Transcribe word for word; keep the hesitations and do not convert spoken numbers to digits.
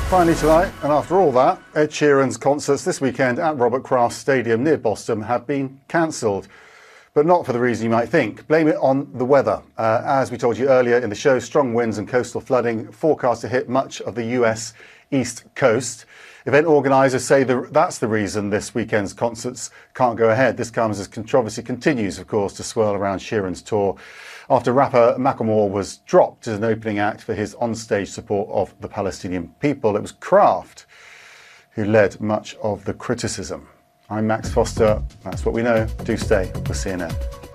Finally tonight, and after all that, Ed Sheeran's concerts this weekend at Robert Kraft Stadium near Boston have been cancelled. But not for the reason you might think. Blame it on the weather. Uh, as we told you earlier in the show, strong winds and coastal flooding forecast to hit much of the U S East Coast. Event organisers say the, that's the reason this weekend's concerts can't go ahead. This comes as controversy continues, of course, to swirl around Sheeran's tour after rapper Macklemore was dropped as an opening act for his onstage support of the Palestinian people. It was Kraft who led much of the criticism. I'm Max Foster. That's what we know. Do stay with C N N.